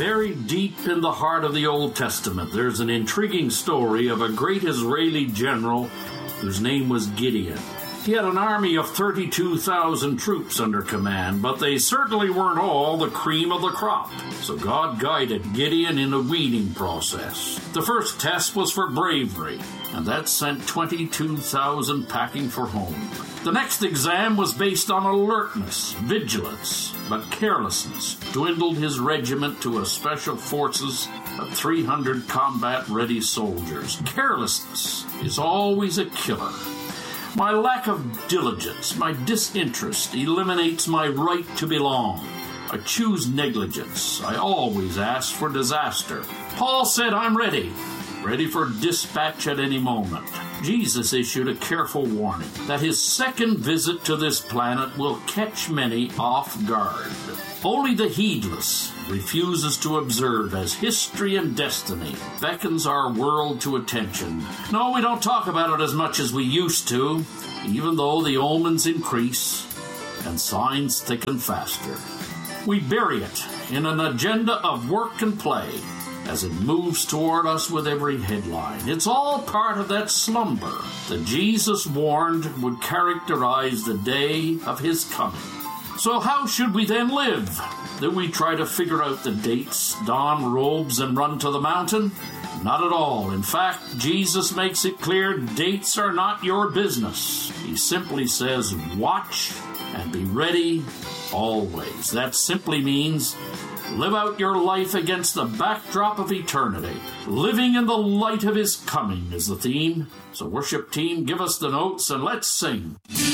Buried deep in the heart of the Old Testament, there's an intriguing story of a great Israeli general whose name was Gideon. He had an army of 32,000 troops under command, but they certainly weren't all the cream of the crop. So God guided Gideon in a weeding process. The first test was for bravery, and that sent 22,000 packing for home. The next exam was based on alertness, vigilance, but carelessness dwindled his regiment to a special forces of 300 combat-ready soldiers. Carelessness is always a killer. My lack of diligence, my disinterest, eliminates my right to belong. I choose negligence. I always ask for disaster. Paul said, I'm ready for dispatch at any moment. Jesus issued a careful warning that his second visit to this planet will catch many off guard. Only the heedless refuses to observe as history and destiny beckons our world to attention. No, we don't talk about it as much as we used to, even though the omens increase and signs thicken faster. We bury it in an agenda of work and play as it moves toward us with every headline. It's all part of that slumber that Jesus warned would characterize the day of his coming. So how should we then live? Do we try to figure out the dates, don robes, and run to the mountain? Not at all. In fact, Jesus makes it clear dates are not your business. He simply says, watch and be ready always. That simply means live out your life against the backdrop of eternity. Living in the light of his coming is the theme. So worship team, give us the notes and let's sing.